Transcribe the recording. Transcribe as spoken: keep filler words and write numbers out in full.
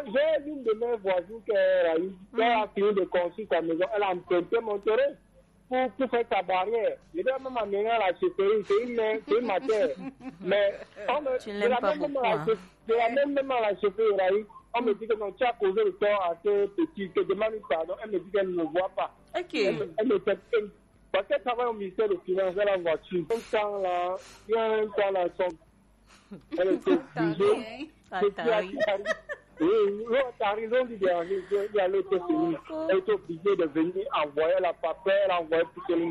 j'ai l'une de mes voisines qui a, qui a fini de construire sa maison. Elle a emprunté mon terrain pour, pour faire sa barrière. Je dois même amener à la chefferie. C'est une, c'est une matière. Mais on me, tu ne l'aimes pas beaucoup. Je la même même à la chefferie. On me dit que non, tu as causé le tort à ce petit, que demande pardon. Elle me dit qu'elle ne me voit pas. Ok. Elle, elle me fait elle, parce qu'elle travaille au ministère des Finances, elle a la voiture. Un temps là, il y a un temps là, son, elle était obligée. Oui, l'autre raison du dernier, il y a l'autre fini. Elle était obligée de venir envoyer la papier, elle a envoyé pour que